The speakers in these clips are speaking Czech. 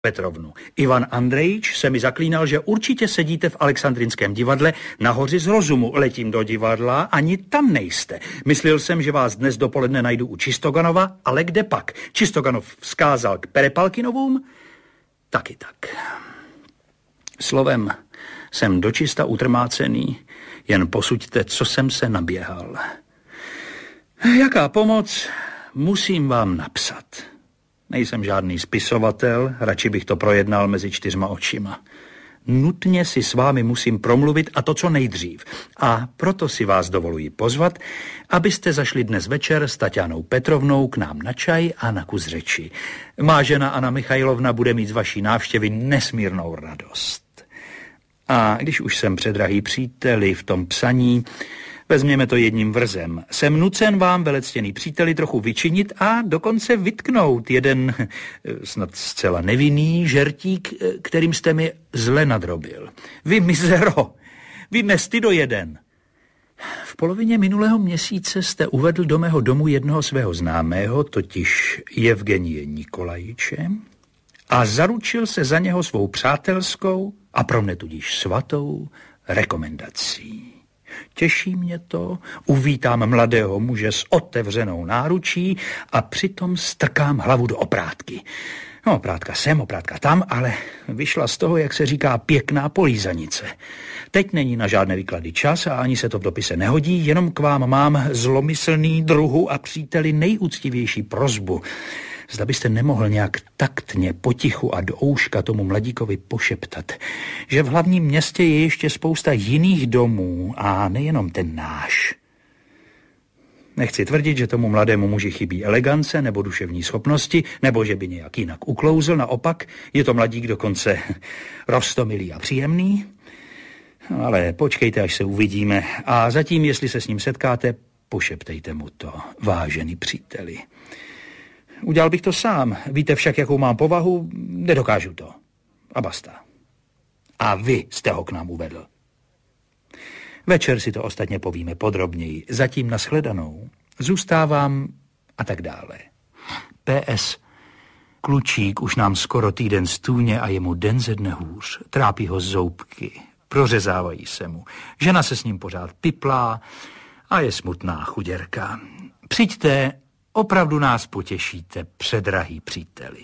Petrovnu. Ivan Andrejič se mi zaklínal, že určitě sedíte v Alexandrinském divadle na hoři z rozumu. Letím do divadla, ani tam nejste. Myslel jsem, že vás dnes dopoledne najdu u Čistoganova, ale kde pak? Čistoganov vzkázal k Perepalkinovům? Taky tak. Slovem, jsem dočista utrmácený, jen posuďte, co jsem se naběhal. Jaká pomoc? Musím vám napsat. Nejsem žádný spisovatel, radši bych to projednal mezi 4 očima. Nutně si s vámi musím promluvit, a to co nejdřív. A proto si vás dovoluji pozvat, abyste zašli dnes večer s Taťánou Petrovnou k nám na čaj a na kus řeči. Má žena Anna Michajlovna bude mít z vaší návštěvy nesmírnou radost. A když už jsem, předrahý příteli, v tom psaní, vezměme to jedním vrzem. Jsem nucen vám, velectěný příteli, trochu vyčinit a dokonce vytknout jeden, snad zcela nevinný žertík, kterým jste mi zle nadrobil. Vy mizero, vy nestydo jeden. V polovině minulého měsíce jste uvedl do mého domu jednoho svého známého, totiž Jevgenie Nikolajiče, a zaručil se za něho svou přátelskou a pro mne tudíž svatou rekomendací. Těší mě to, uvítám mladého muže s otevřenou náručí a přitom strkám hlavu do oprátky. No, oprátka sem, oprátka tam, ale vyšla z toho, jak se říká, pěkná polízanice. Teď není na žádné výklady čas a ani se to v dopise nehodí, jenom k vám mám zlomyslný druhu a příteli nejúctivější prosbu. Zda byste nemohl nějak taktně, potichu a do ouška tomu mladíkovi pošeptat, že v hlavním městě je ještě spousta jiných domů a nejenom ten náš. Nechci tvrdit, že tomu mladému muži chybí elegance nebo duševní schopnosti, nebo že by nějak jinak uklouzl, naopak je to mladík dokonce roztomilý a příjemný. Ale počkejte, až se uvidíme, a zatím, jestli se s ním setkáte, pošeptejte mu to, vážený příteli. Udělal bych to sám. Víte však, jakou mám povahu? Nedokážu to. A basta. A vy jste ho k nám uvedl. Večer si to ostatně povíme podrobněji. Zatím nashledanou. Zůstávám a tak dále. PS. Klučík už nám skoro týden stůně a je mu den ze dne hůř. Trápí ho zoubky. Prořezávají se mu. Žena se s ním pořád piplá a je smutná chuděrka. Přijďte, opravdu nás potěšíte, předrahý příteli.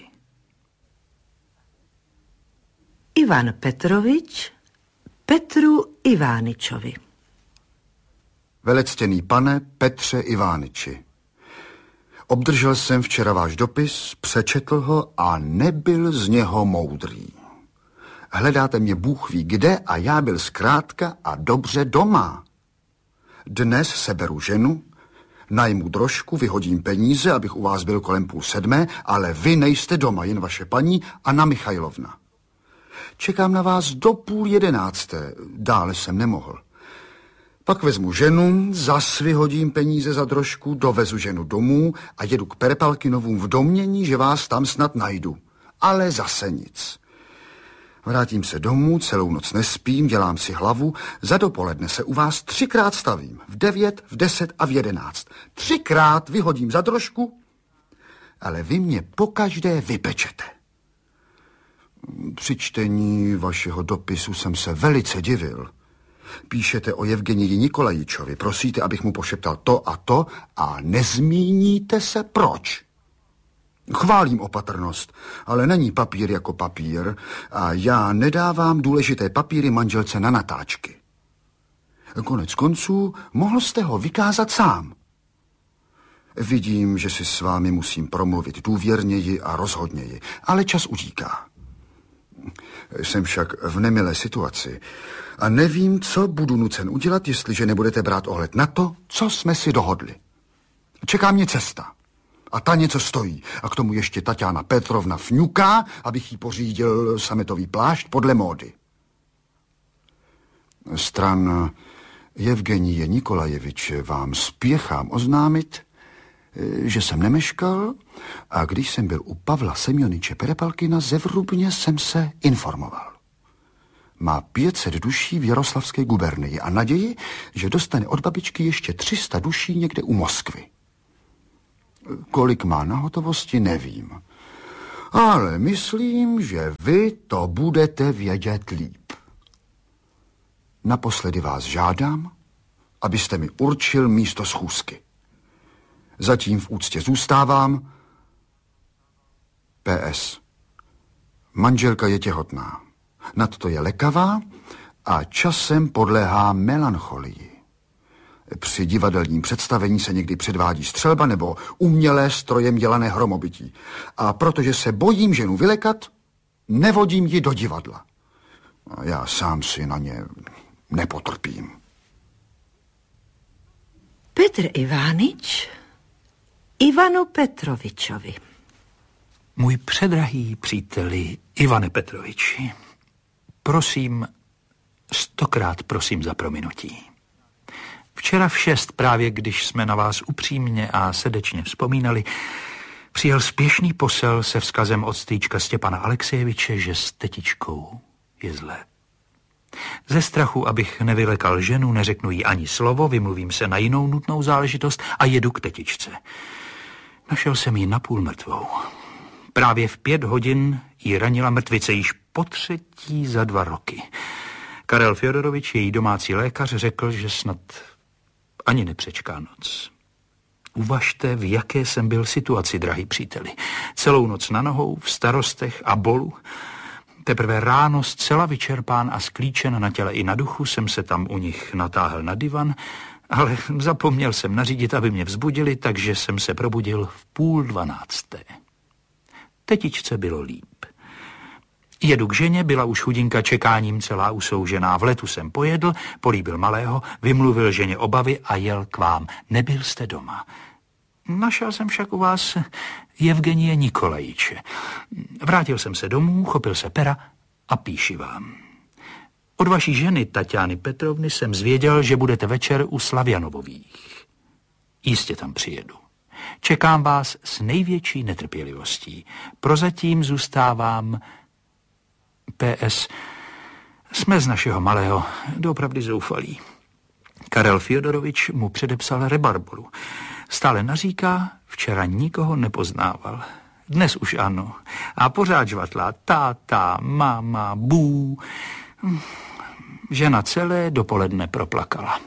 Ivan Petrovič Petru Iváničovi. Velectěný pane Petře Ivániči, obdržel jsem včera váš dopis, přečetl ho a nebyl z něho moudrý. Hledáte mě Bůh ví kde a já byl zkrátka a dobře doma. Dnes seberu ženu, najmu drožku, vyhodím peníze, abych u vás byl kolem 6:30, ale vy nejste doma, jen vaše paní Anna Michajlovna. Čekám na vás do 10:30, dále jsem nemohl. Pak vezmu ženu, zas vyhodím peníze za drožku, dovezu ženu domů a jedu k Perepalkinovům v domnění, že vás tam snad najdu. Ale zase nic. Vrátím se domů, celou noc nespím, dělám si hlavu, za dopoledne se u vás 3krát stavím, v 9, v 10 a v 11. 3krát vyhodím za drožku, ale vy mě pokaždé vypečete. Při čtení vašeho dopisu jsem se velice divil. Píšete o Jevgenii Nikolajičovi, prosíte, abych mu pošeptal to a nezmíníte se proč. Chválím opatrnost, ale není papír jako papír a já nedávám důležité papíry manželce na natáčky. Konec konců mohl jste ho vykázat sám. Vidím, že si s vámi musím promluvit důvěrněji a rozhodněji, ale čas utíká. Jsem však v nemilé situaci a nevím, co budu nucen udělat, jestliže nebudete brát ohled na to, co jsme si dohodli. Čeká mě cesta. A ta něco stojí. A k tomu ještě Taťána Petrovna fňuká, abych jí pořídil sametový plášť podle módy. Stran Jevgenie Nikolajeviče vám spěchám oznámit, že jsem nemeškal a když jsem byl u Pavla Semjoniče Perepalkina, zevrubně jsem se informoval. Má 500 duší v Jaroslavské gubernii a naději, že dostane od babičky ještě 300 duší někde u Moskvy. Kolik má na hotovosti, nevím. Ale myslím, že vy to budete vědět líp. Naposledy vás žádám, abyste mi určil místo schůzky. Zatím v úctě zůstávám. PS. Manželka je těhotná. Nadto je lekavá a časem podléhá melancholii. Při divadelním představení se někdy předvádí střelba nebo umělé strojem dělané hromobytí. A protože se bojím ženu vylekat, nevodím ji do divadla. A já sám si na ně nepotrpím. Petr Ivánič Ivanu Petrovičovi. Můj předrahý příteli Ivane Petroviči, prosím, 100krát prosím za prominutí. Včera v 6, právě když jsme na vás upřímně a srdečně vzpomínali, přijel spěšný posel se vzkazem od strýčka Stěpana Alexejeviče, že s tetičkou je zlé. Ze strachu, abych nevylekal ženu, neřeknu jí ani slovo, vymluvím se na jinou nutnou záležitost a jedu k tetičce. Našel jsem ji napůl mrtvou. Právě v 5 hodin ji ranila mrtvice již potřetí za 2 roky. Karel Fjodorovič, její domácí lékař, řekl, že snad ani nepřečká noc. Uvažte, v jaké jsem byl situaci, drahý příteli. Celou noc na nohou, v starostech a bolu. Teprve ráno zcela vyčerpán a sklíčen na těle i na duchu jsem se tam u nich natáhl na divan, ale zapomněl jsem nařídit, aby mě vzbudili, takže jsem se probudil v 11:30. Tetičce bylo líp. Jedu k ženě, byla už chudinka čekáním celá usoužená. V letu jsem pojedl, políbil malého, vymluvil ženě obavy a jel k vám. Nebyl jste doma. Našel jsem však u vás Jevgenie Nikolajiče. Vrátil jsem se domů, chopil se pera a píši vám. Od vaší ženy Tatiany Petrovny jsem zvěděl, že budete večer u Slavjanovových. Jistě tam přijedu. Čekám vás s největší netrpělivostí. Prozatím zůstávám PS. Jsme z našeho malého doopravdy zoufalí. Karel Fjodorovič mu předepsal rebarboru. Stále naříká, včera nikoho nepoznával. Dnes už ano. A pořád žvatlá táta, máma, bů. Žena celé dopoledne proplakala.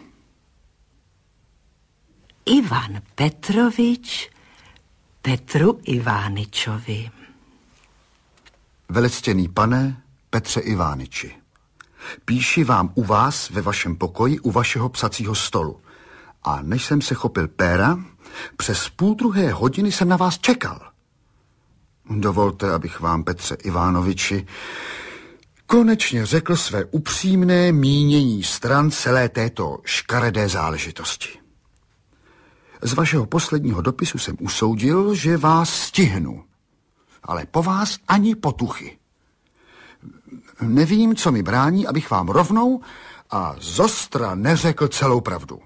Ivan Petrovič Petru Iváničovi. Velectěný pane Petře Ivániči, píši vám u vás ve vašem pokoji u vašeho psacího stolu. A než jsem se chopil péra, přes 1:30 hodiny jsem na vás čekal. Dovolte, abych vám, Petře Ivánoviči, konečně řekl své upřímné mínění stran celé této škaredé záležitosti. Z vašeho posledního dopisu jsem usoudil, že vás stihnu, ale po vás ani potuchy. Nevím, co mi brání, abych vám rovnou a zostra neřekl celou pravdu.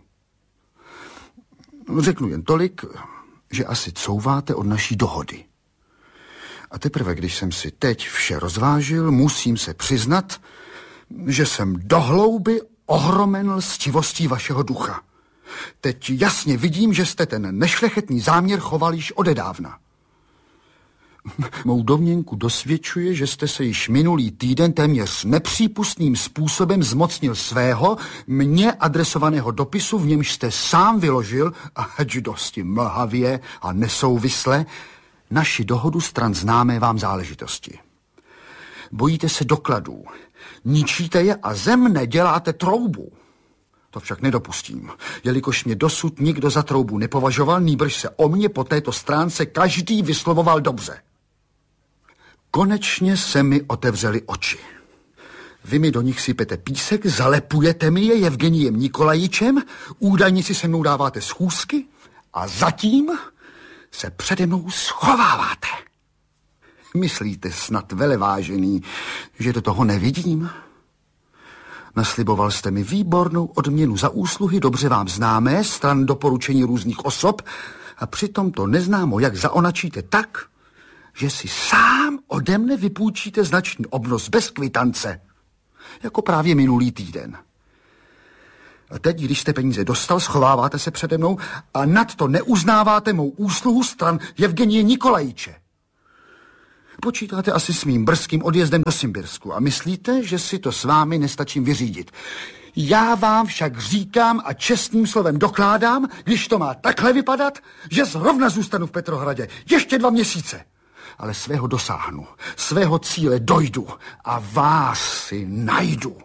Řeknu jen tolik, že asi couváte od naší dohody. A teprve, když jsem si teď vše rozvážil, musím se přiznat, že jsem do hlouby ohromen lstivostí vašeho ducha. Teď jasně vidím, že jste ten nešlechetný záměr choval již odedávna. Mou domněnku dosvědčuje, že jste se již minulý týden téměř nepřípustným způsobem zmocnil svého, mně adresovaného dopisu, v němž jste sám vyložil, ať dosti mlhavě a nesouvisle, naši dohodu stran známé vám záležitosti. Bojíte se dokladů, ničíte je a ze mne děláte troubu. To však nedopustím, jelikož mě dosud nikdo za troubu nepovažoval, nýbrž se o mě po této stránce každý vyslovoval dobře. Konečně se mi otevřely oči. Vy mi do nich sypete písek, zalepujete mi je Jevgeniem Nikolajičem, údajně si se mnou dáváte schůzky a zatím se přede mnou schováváte. Myslíte snad, velevážený, že do toho nevidím? Nasliboval jste mi výbornou odměnu za úsluhy, dobře vám známé, stran doporučení různých osob, a přitom to neznámo, jak zaonačíte tak, že si sám ode mne vypůjčíte značný obnos bez kvitance, jako právě minulý týden. A teď, když jste peníze dostal, schováváte se přede mnou a nadto neuznáváte mou úsluhu stran Jevgenie Nikolajiče. Počítáte asi s mým brzkým odjezdem do Simbirsku a myslíte, že si to s vámi nestačím vyřídit. Já vám však říkám a čestným slovem dokládám, když to má takhle vypadat, že zrovna zůstanu v Petrohradě ještě 2 měsíce. Ale svého dosáhnu, svého cíle dojdu a vás si najdu.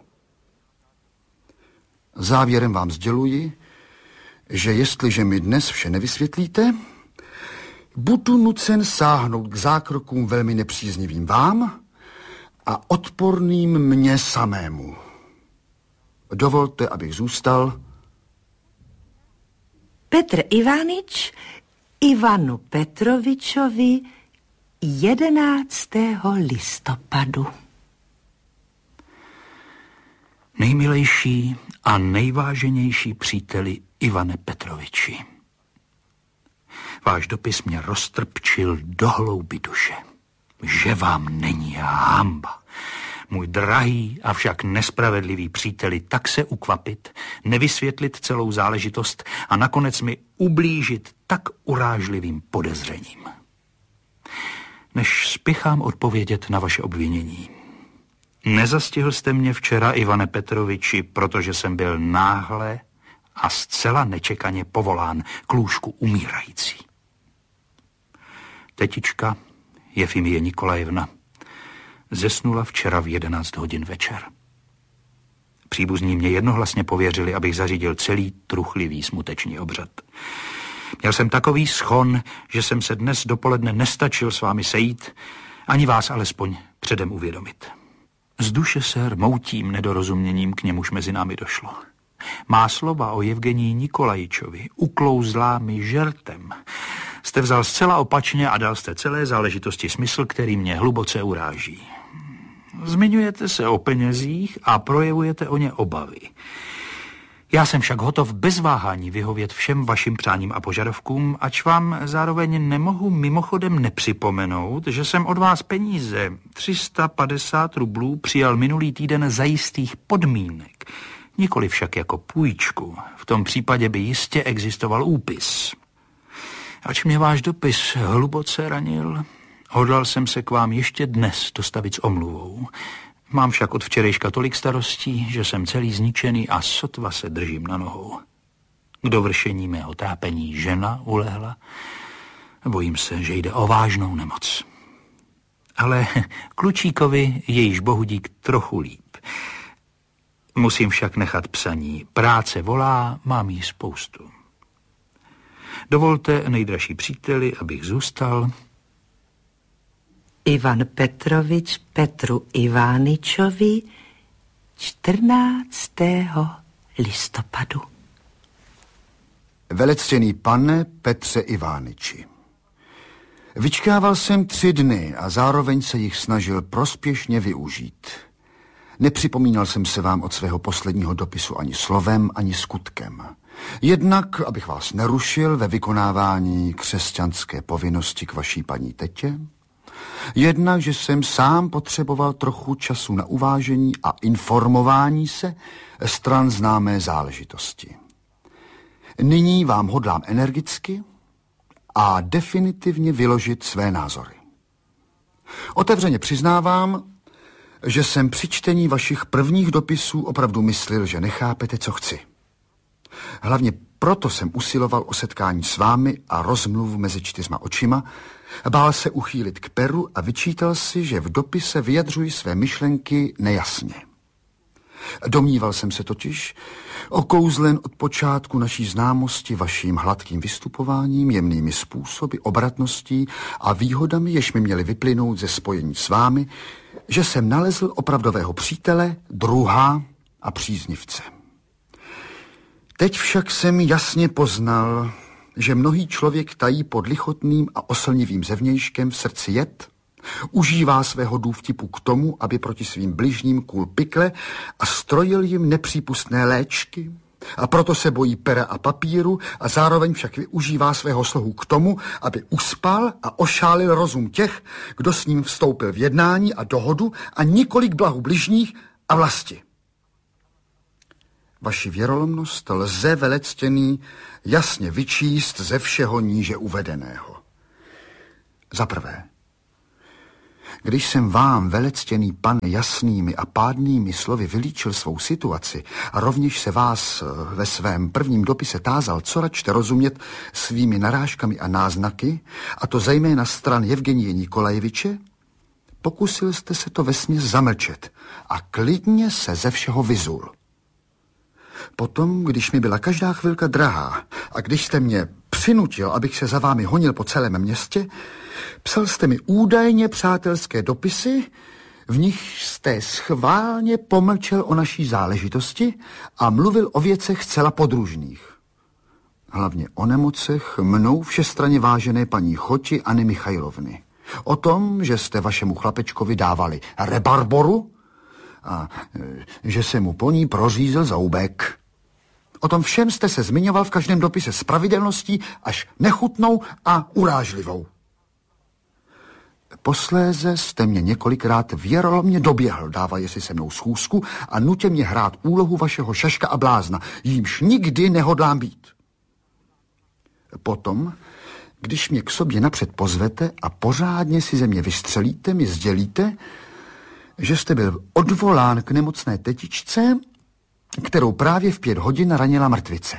Závěrem vám sděluji, že jestliže mi dnes vše nevysvětlíte, budu nucen sáhnout k zákrokům velmi nepříznivým vám a odporným mně samému. Dovolte, abych zůstal Petr Ivanič Ivanu Petrovičovi 11. listopadu. Nejmilejší a nejváženější příteli Ivane Petroviči. Váš dopis mě roztrpčil do hloubi duše. Že vám není hanba, můj drahý a však nespravedlivý příteli, tak se ukvapit, nevysvětlit celou záležitost a nakonec mi ublížit tak urážlivým podezřením. Než spěchám odpovědět na vaše obvinění. Nezastihl jste mě včera, Ivane Petroviči, protože jsem byl náhle a zcela nečekaně povolán k lůžku umírající. Tetička Jefimie Nikolajevna zesnula včera v 11 hodin večer. Příbuzní mě jednohlasně pověřili, abych zařídil celý truchlivý smuteční obřad. Měl jsem takový schon, že jsem se dnes dopoledne nestačil s vámi sejít, ani vás alespoň předem uvědomit. Z duše se rmoutím nedorozuměním, k němuž mezi námi došlo. Má slova o Jevgenii Nikolajičovi uklouzlá mi žertem. Jste vzal zcela opačně a dal jste celé záležitosti smysl, který mě hluboce uráží. Zmiňujete se o penězích a projevujete o ně obavy. Já jsem však hotov bez váhání vyhovět všem vašim přáním a požadavkům, ač vám zároveň nemohu mimochodem nepřipomenout, že jsem od vás peníze 350 rublů přijal minulý týden za jistých podmínek. Nikoli však jako půjčku. V tom případě by jistě existoval úpis. Ač mě váš dopis hluboce ranil, hodlal jsem se k vám ještě dnes dostavit s omluvou. Mám však od včerejška tolik starostí, že jsem celý zničený a sotva se držím na nohou. K dovršení mého trápení žena ulehla. Bojím se, že jde o vážnou nemoc. Ale klučíkovi je již bohudík trochu líp. Musím však nechat psaní. Práce volá, mám jí spoustu. Dovolte, nejdražší příteli, abych zůstal. Ivan Petrovič Petru Iváničovi 14. listopadu. Velectěný pane Petře Ivániči. Vyčkával jsem 3 dny a zároveň se jich snažil prospěšně využít. Nepřipomínal jsem se vám od svého posledního dopisu ani slovem, ani skutkem. Jednak, abych vás nerušil ve vykonávání křesťanské povinnosti k vaší paní tetě, jednak, že jsem sám potřeboval trochu času na uvážení a informování se stran známé záležitosti. Nyní vám hodlám energicky a definitivně vyložit své názory. Otevřeně přiznávám, že jsem při čtení vašich prvních dopisů opravdu myslel, že nechápete, co chci. Hlavně proto jsem usiloval o setkání s vámi a rozmluvu mezi 4 očima, bál se uchýlit k peru a vyčítal si, že v dopise vyjadřuji své myšlenky nejasně. Domníval jsem se totiž, okouzlen od počátku naší známosti vaším hladkým vystupováním, jemnými způsoby, obratností a výhodami, jež mi měly vyplynout ze spojení s vámi, že jsem nalezl opravdového přítele, druha a příznivce. Teď však jsem jasně poznal, že mnohý člověk tají pod lichotným a oslnivým zevnějškem v srdci jed, užívá svého důvtipu k tomu, aby proti svým bližním kul pikle a strojil jim nepřípustné léčky, a proto se bojí pera a papíru a zároveň však využívá svého slohu k tomu, aby uspal a ošálil rozum těch, kdo s ním vstoupil v jednání a dohodu a několik blahu bližních a vlasti. Vaši věrolomnost lze, velectěný, jasně vyčíst ze všeho níže uvedeného. Za prvé, Když jsem vám, velectěný pan, jasnými a pádnými slovy vylíčil svou situaci a rovněž se vás ve svém prvním dopise tázal, co račte rozumět svými narážkami a náznaky, a to zejména stran Jevgenije Nikolajeviče, pokusil jste se to vesměs zamlčet a klidně se ze všeho vyzul. Potom, když mi byla každá chvilka drahá a když jste mě přinutil, abych se za vámi honil po celém městě, psal jste mi údajně přátelské dopisy, v nich jste schválně pomlčel o naší záležitosti a mluvil o věcech zcela podružných. Hlavně o nemocech mnou všestranně vážené paní Choti Anny Michajlovny. O tom, že jste vašemu chlapečkovi dávali rebarboru a že se mu po ní prořízl zoubek. O tom všem jste se zmiňoval v každém dopise s pravidelností až nechutnou a urážlivou. Posléze jste mě několikrát věrolomně doběhl, dávaje si se mnou schůzku a nutě mě hrát úlohu vašeho šaška a blázna, jímž nikdy nehodlám být. Potom, když mě k sobě napřed pozvete a pořádně si ze mě vystřelíte, mi sdělíte, že jste byl odvolán k nemocné tetičce, kterou právě v 5 hodin ranila mrtvice.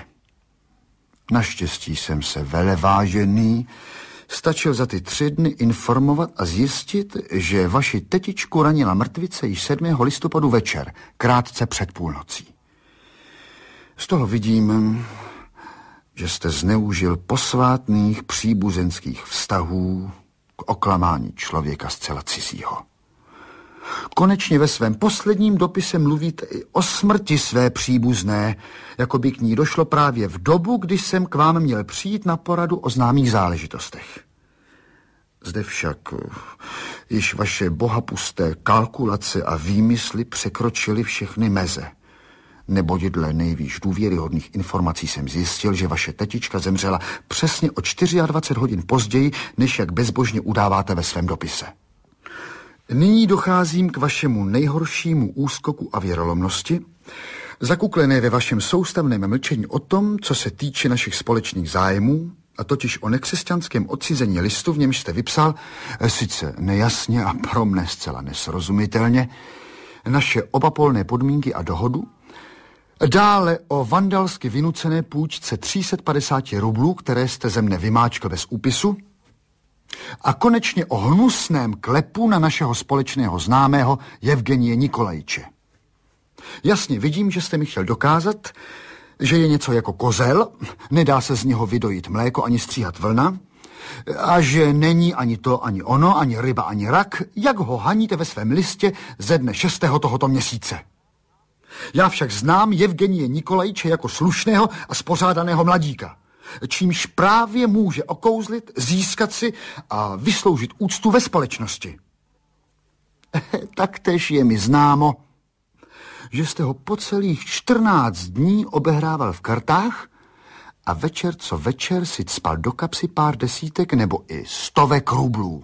Naštěstí jsem se velevážený stačil za ty 3 dny informovat a zjistit, že vaši tetičku ranila mrtvice již 7. listopadu večer, krátce před půlnocí. Z toho vidím, že jste zneužil posvátných příbuzenských vztahů k oklamání člověka zcela cizího. Konečně ve svém posledním dopise mluvíte i o smrti své příbuzné, jako by k ní došlo právě v dobu, kdy jsem k vám měl přijít na poradu o známých záležitostech. Zde však již vaše bohapusté kalkulace a výmysly překročily všechny meze. Neboť dle nejvýš důvěryhodných informací jsem zjistil, že vaše tetička zemřela přesně o 24 hodin později, než jak bezbožně udáváte ve svém dopise. Nyní docházím k vašemu nejhoršímu úskoku a věrolomnosti, zakuklené ve vašem soustavném mlčení o tom, co se týče našich společných zájmů, a totiž o nekřesťanském odcizení listu, v němž jste vypsal, sice nejasně a pro mne zcela nesrozumitelně, naše obapolné podmínky a dohodu, dále o vandalsky vynucené půjčce 350 rublů, které jste ze mne vymáčkl bez úpisu, a konečně o hnusném klepu na našeho společného známého Jevgenije Nikolajiče. Jasně vidím, že jste mi chtěl dokázat, že je něco jako kozel, nedá se z něho vydojit mléko ani stříhat vlna, a že není ani to, ani ono, ani ryba, ani rak, jak ho haníte ve svém listě ze dne 6. tohoto měsíce. Já však znám Jevgenije Nikolajiče jako slušného a spořádaného mladíka, čímž právě může okouzlit, získat si a vysloužit úctu ve společnosti. Taktéž je mi známo, že jste ho po celých 14 dní obehrával v kartách a večer co večer si cpal do kapsy pár desítek nebo i 100 rublů.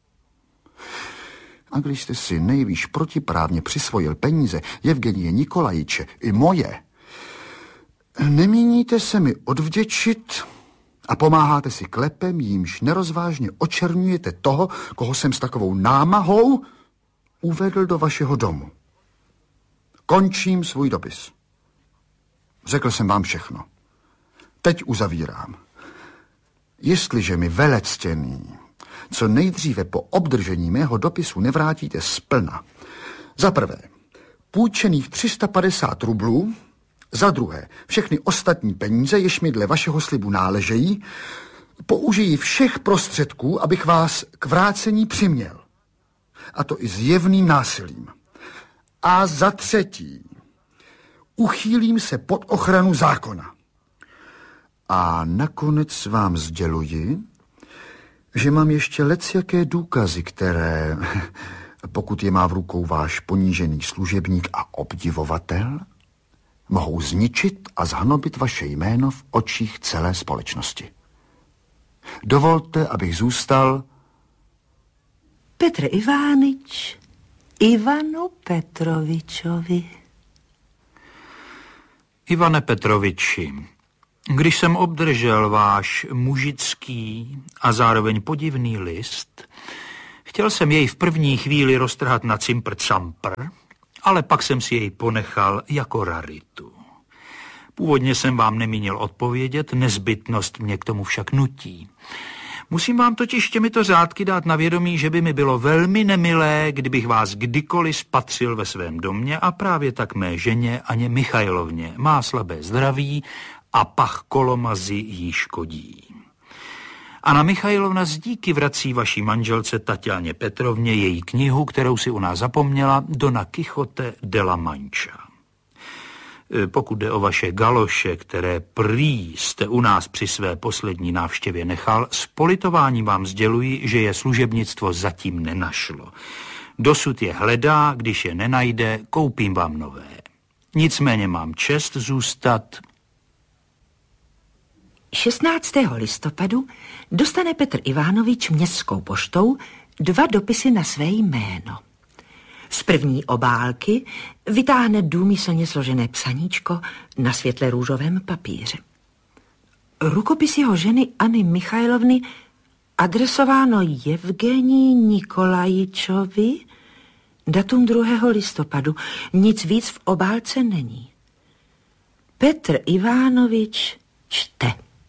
A když jste si nejvýš protiprávně přisvojil peníze Jevgenije Nikolajiče i moje, nemíníte se mi odvděčit a pomáháte si klepem, jímž nerozvážně očerňujete toho, koho jsem s takovou námahou uvedl do vašeho domu. Končím svůj dopis. Řekl jsem vám všechno. Teď uzavírám. Jestliže mi velectěný co nejdříve po obdržení mého dopisu nevrátíte splna, za prvé půjčených 350 rublů, za druhé všechny ostatní peníze, jež mi dle vašeho slibu náležejí, použiji všech prostředků, abych vás k vrácení přiměl. A to i zjevným násilím. A za třetí, uchýlím se pod ochranu zákona. A nakonec vám sděluji, že mám ještě lecjaké důkazy, které, pokud je má v rukou váš ponížený služebník a obdivovatel, mohou zničit a zhanobit vaše jméno v očích celé společnosti. Dovolte, abych zůstal Petr Ivánič Ivanu Petrovičovi. Ivane Petroviči, když jsem obdržel váš mužický a zároveň podivný list, Chtěl jsem jej v první chvíli roztrhat na cimpr-campr, ale pak jsem si jej ponechal jako raritu. Původně jsem vám nemínil odpovědět, nezbytnost mě k tomu však nutí. Musím vám totiž těmito řádky dát na vědomí, že by mi bylo velmi nemilé, kdybych vás kdykoliv spatřil ve svém domě a právě tak mé ženě Aně Michajlovně. Má slabé zdraví a pach kolomazy jí škodí. Anna Michajlovna z díky vrací vaší manželce Tatianě Petrovně její knihu, kterou si u nás zapomněla, Dona Quixote de la Mancha. Pokud jde o vaše galoše, které prý jste u nás při své poslední návštěvě nechal, s politováním vám sděluji, že je služebnictvo zatím nenašlo. Dosud je hledá, když je nenajde, koupím vám nové. Nicméně mám čest zůstat. 16. listopadu dostane Petr Ivánovič městskou poštou 2 dopisy na své jméno. Z první obálky vytáhne důmyslně složené psaníčko na světle růžovém papíře. Rukopis jeho ženy Anny Michajlovny adresováno Jevgenii Nikolajičovi, datum 2. listopadu. Nic víc v obálce není. Petr Ivánovič čte.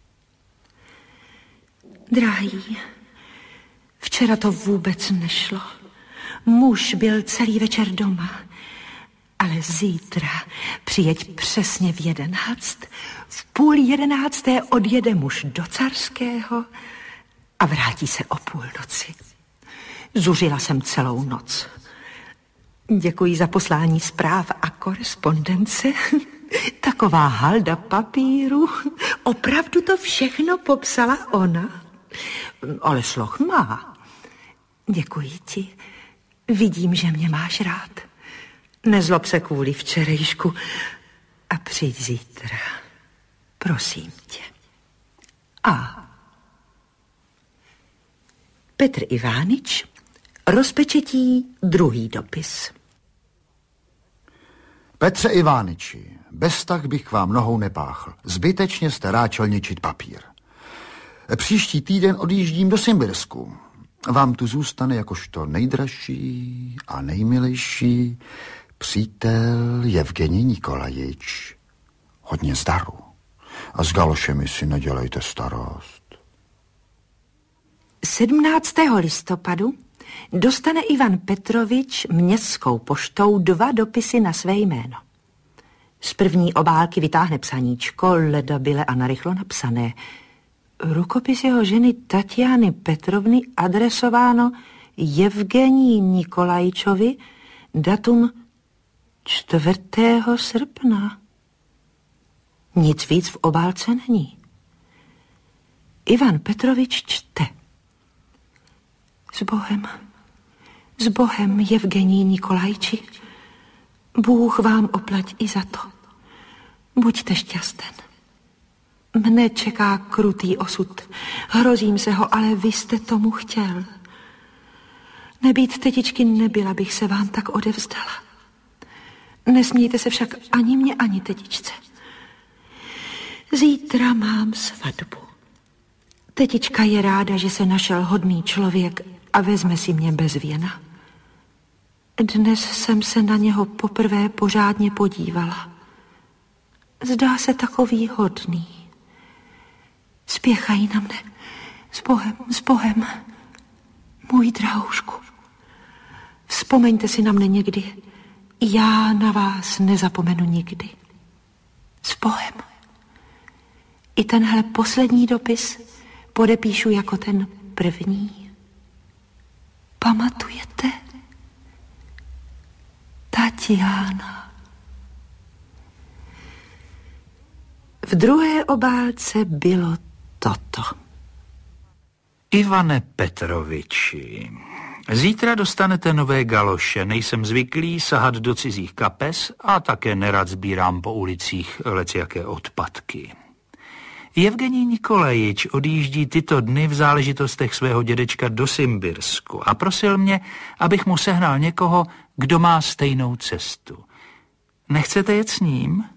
Drahý, včera to vůbec nešlo. Muž byl celý večer doma, ale zítra přijeď přesně v 11. V 10:30 odjede muž do Carského a vrátí se o půlnoci. Zuřila jsem celou noc. Děkuji za poslání zpráv a korespondence. Taková halda papíru. Opravdu to všechno popsala ona. Ale sloh má. Děkuji ti. Vidím, že mě máš rád. Nezlob se kvůli včerejšku a přijď zítra. Prosím tě. A. Petr Ivánič, rozpečetí 2. dopis. Petře Ivániči, bez tak bych vám nohou nepáchl. Zbytečně jste ráčel ničit papír. Příští týden odjíždím do Simbirsku. Vám tu zůstane jakožto nejdražší a nejmilejší přítel Jevgenij Nikolajič. Hodně zdaru. A s galošemi si nedělejte starost. 17. listopadu dostane Ivan Petrovič městskou poštou 2 dopisy na své jméno. Z první obálky vytáhne psaníčko, ledabyle a narychlo napsané. Rukopis jeho ženy Tatiany Petrovny adresováno Jevgenii Nikolajičovi, datum 4. srpna. Nic víc v obálce není. Ivan Petrovič čte. S Bohem, Jevgenij Nikolajiči, Bůh vám oplať i za to. Buďte šťasten. Mne čeká krutý osud. Hrozím se ho, ale vy jste tomu chtěl. Nebýt tetičky, nebyla bych se vám tak odevzdala. Nesmějte se však ani mě, ani tetičce. Zítra mám svatbu. Tetička je ráda, že se našel hodný člověk a vezme si mě bez věna. Dnes jsem se na něho poprvé pořádně podívala. Zdá se takový hodný. Spěchají na mne. S Bohem. Můj drahoušku. Vzpomeňte si na mne někdy. Já na vás nezapomenu nikdy. S Bohem. I tenhle poslední dopis podepíšu jako ten první. Pamatujete? Tatiana. V druhé obálce bylo toto. Ivane Petroviči, zítra dostanete nové galoše. Nejsem zvyklý sahat do cizích kapes a také nerad sbírám po ulicích lecjaké odpadky. Jevgenij Nikolajič odjíždí tyto dny v záležitostech svého dědečka do Simbirsku a prosil mě, abych mu sehnal někoho, kdo má stejnou cestu. Nechcete jet s ním?